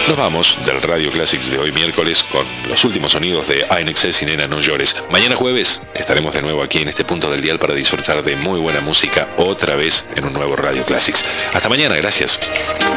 Nos vamos del Radio Classics de hoy miércoles con los últimos sonidos de INXS y Nena No Llores. Mañana jueves estaremos de nuevo aquí en este punto del dial para disfrutar de muy buena música otra vez en un nuevo Radio Classics. Hasta mañana, gracias.